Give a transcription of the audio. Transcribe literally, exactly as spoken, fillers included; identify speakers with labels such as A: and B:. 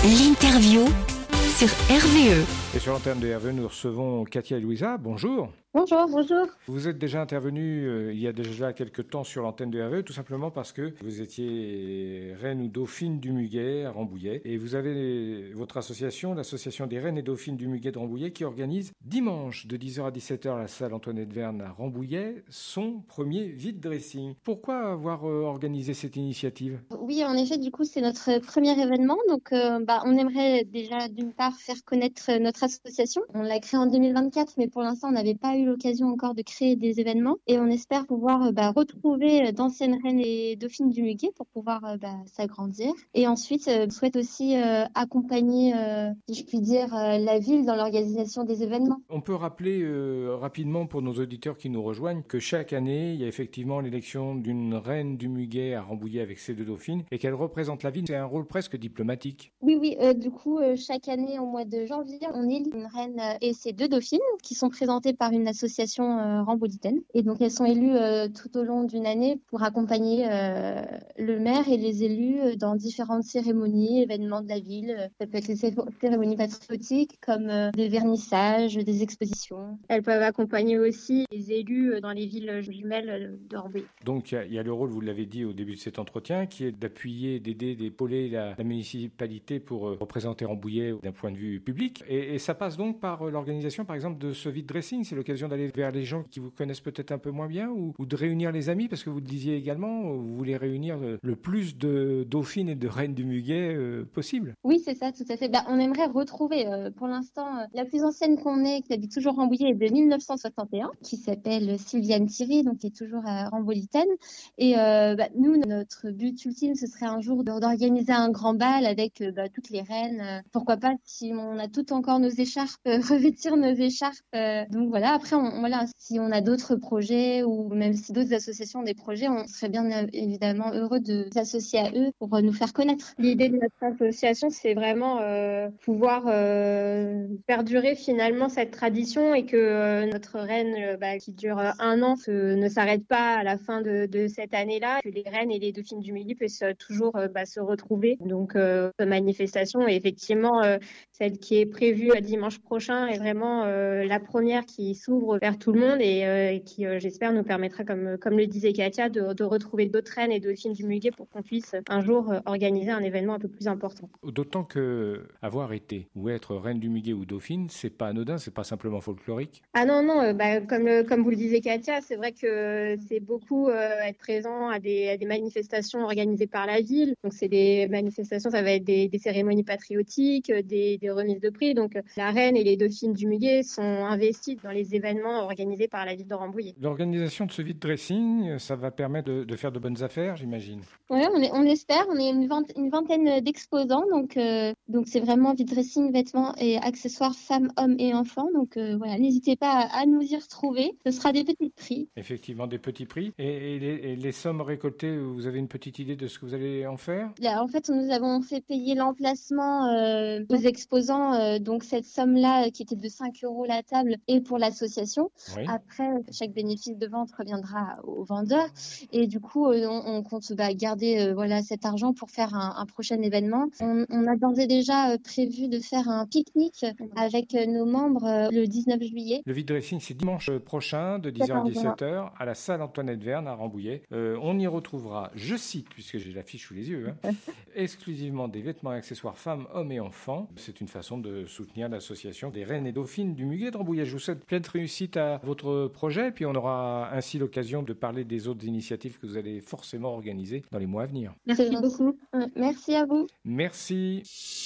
A: L'interview sur R V E.
B: Et sur l'antenne de R V E, nous recevons Katia et Louisa. Bonjour.
C: Bonjour, bonjour.
B: Vous êtes déjà intervenu euh, il y a déjà quelques temps sur l'antenne de R V E, tout simplement parce que vous étiez reine ou dauphine du Muguet à Rambouillet. Et vous avez votre association, l'association des reines et dauphines du Muguet de Rambouillet, qui organise dimanche de dix heures à dix-sept heures à la salle Antoinette Verne à Rambouillet son premier vide dressing. Pourquoi avoir euh, organisé cette initiative ?
C: Oui, en effet, du coup, c'est notre premier événement. Donc, euh, bah, on aimerait déjà, d'une part, faire connaître notre association. On l'a créée en deux mille vingt-quatre, mais pour l'instant, on n'avait pas eu l'occasion encore de créer des événements. Et on espère pouvoir bah, retrouver d'anciennes reines et dauphines du Muguet pour pouvoir bah, s'agrandir. Et ensuite, euh, on souhaite aussi euh, accompagner, euh, si je puis dire, euh, la ville dans l'organisation des événements.
B: On peut rappeler euh, rapidement pour nos auditeurs qui nous rejoignent que chaque année, il y a effectivement l'élection d'une reine du Muguet à Rambouillet avec ses deux dauphines et qu'elle représente la ville. C'est un rôle presque diplomatique.
C: Oui, oui. Euh, du coup, euh, chaque année, au mois de janvier, on élit une reine et ses deux dauphines qui sont présentées par une association euh, rambollitaine. Et donc, elles sont élues euh, tout au long d'une année pour accompagner euh, le maire et les élus dans différentes cérémonies, événements de la ville. Ça peut être des cérémonies patriotiques comme euh, des vernissages, des expositions. Elles peuvent accompagner aussi les élus dans les villes jumelles de Rambouillet.
B: Donc, il y, y a le rôle, vous l'avez dit au début de cet entretien, qui est d'appuyer, d'aider, d'épauler la, la municipalité pour euh, représenter Rambouillet d'un point de vue public. Et, et ça passe donc par euh, l'organisation, par exemple, de ce vide dressing. C'est l'occasion d'aller vers les gens qui vous connaissent peut-être un peu moins bien ou, ou de réunir les amis, parce que vous le disiez également, vous voulez réunir le, le plus de dauphines et de reines du Muguet euh, possible.
C: Oui, c'est ça, tout à fait. Bah, on aimerait retrouver, euh, pour l'instant, euh, la plus ancienne qu'on ait, qui habite toujours Rambouillet, est de mille neuf cent soixante et un, qui s'appelle Sylviane Thierry, donc qui est toujours à Rambollitaine. Et euh, bah, nous, notre but ultime, ce serait un jour d'organiser un grand bal avec euh, bah, toutes les reines. Euh, pourquoi pas, si on a toutes encore nos écharpes, euh, revêtir nos écharpes. Euh, donc voilà, après, on, voilà, si on a d'autres projets ou même si d'autres associations ont des projets, on serait bien euh, évidemment heureux de s'associer à eux pour euh, nous faire connaître. L'idée de notre association, c'est vraiment euh, pouvoir euh, perdurer finalement cette tradition et que euh, notre reine euh, bah, qui dure un an euh, ne s'arrête pas à la fin de, de cette année-là, que les reines et les dauphines du Muguet puissent euh, toujours euh, bah, se retrouver. Donc, euh, cette manifestation est effectivement euh, celle qui est prévue euh, dimanche prochain est vraiment euh, la première qui s'ouvre vers tout le monde et, euh, et qui, euh, j'espère, nous permettra, comme, comme le disait Katia, de, de retrouver d'autres reines et dauphines du Muguet pour qu'on puisse un jour euh, organiser un événement un peu plus important.
B: D'autant que avoir été ou être reine du Muguet ou dauphine, c'est pas anodin, c'est pas simplement folklorique.
C: Ah non, non, euh, bah, comme, le, comme vous le disiez Katia, c'est vrai que c'est beaucoup euh, être présent à des, à des manifestations organisées par la ville. Donc c'est des manifestations, ça va être des, des cérémonies patriotiques, des, des remises de prix. Donc la reine et les dauphines du Muguet sont investis dans les événements organisés par la ville de Rambouillet.
B: L'organisation de ce vide dressing, ça va permettre de, de faire de bonnes affaires, j'imagine.
C: Oui, on, est, on espère. On est une, vingt, une vingtaine d'exposants. Donc euh, donc c'est vraiment vide dressing, vêtements et accessoires femmes, hommes et enfants. Donc euh, voilà, n'hésitez pas à, à nous y retrouver. Ce sera des petits prix.
B: Effectivement, des petits prix. Et, et, les, et les sommes récoltées, vous avez une petite idée de ce que vous allez en faire ?
C: Là, en fait, nous avons fait payer l'emplacement euh, aux exposants. Euh, donc cette somme-là, qui était de cinq euros la table, est pour l'association.
B: Oui.
C: Après, chaque bénéfice de vente reviendra aux vendeurs. Et du coup, euh, on, on compte bah, garder euh, voilà, cet argent pour faire un, un prochain événement. On, on a d'ores et déjà euh, prévu de faire un pique-nique avec euh, nos membres euh, le dix-neuf juillet.
B: Le vide dressing, c'est dimanche prochain de dix heures à dix-sept heures à la salle Antoinette Verne à Rambouillet. Euh, on y retrouvera, je cite, puisque j'ai l'affiche sous les yeux, hein, exclusivement des vêtements et accessoires femmes, hommes et enfants. C'est une façon de soutenir l'association des reines et dauphines du Muguet de Rambouillet. Je vous souhaite pleine réussite à votre projet, puis on aura ainsi l'occasion de parler des autres initiatives que vous allez forcément organiser dans les mois à venir.
C: Merci beaucoup. Merci à vous.
B: Merci.